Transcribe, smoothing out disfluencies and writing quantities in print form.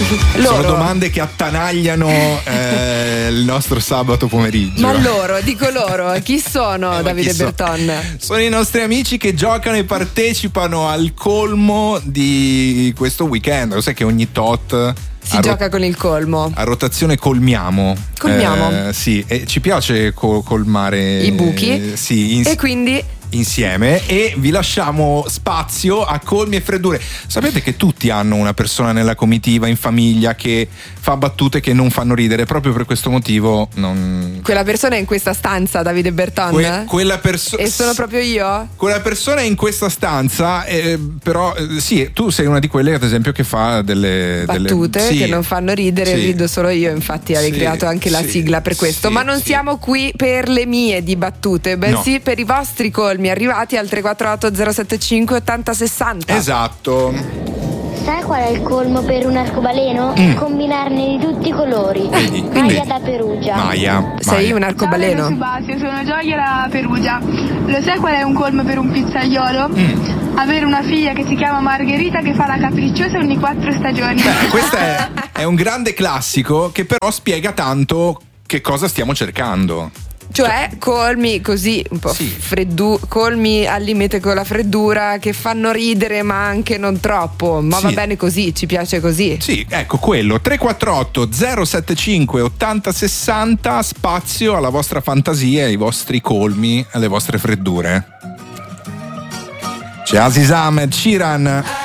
Sono domande che attanagliano il nostro sabato pomeriggio. Ma dico loro, chi sono Davide Berton? Sono i nostri amici che giocano e partecipano al colmo di questo weekend. Lo sai che ogni tot si gioca con il colmo. A rotazione colmiamo. Sì, e ci piace colmare i buchi. Sì, e quindi insieme, e vi lasciamo spazio a colmi e freddure. Sapete che tutti hanno una persona nella comitiva, in famiglia, che fa battute che non fanno ridere. Proprio per questo motivo quella persona è in questa stanza, Davide Berton? Quella persona. E sono proprio io? Quella persona è in questa stanza, però sì, tu sei una di quelle, ad esempio, che fa delle battute che non fanno ridere. Rido solo io, infatti avevi creato anche la sigla per questo. Ma non siamo qui per le mie di battute, bensì per i vostri colmi arrivati al 348 075 80 60. Esatto. Sai qual è il colmo per un arcobaleno? Combinarne di tutti i colori. Maia da Perugia. Maia. Sei un arcobaleno? Ciao, sono Gioia da Perugia. Lo sai qual è un colmo per un pizzaiolo? Avere una figlia che si chiama Margherita, che fa la capricciosa ogni 4 stagioni. Questo è un grande classico che però spiega tanto che cosa stiamo cercando. Cioè colmi così un po' colmi al limite con la freddura, che fanno ridere ma anche non troppo, ma va bene così, ci piace così. Sì, ecco quello. 348 075 80 60, spazio alla vostra fantasia, ai vostri colmi, alle vostre freddure. C'è Aziz Ahmed, Sheeran.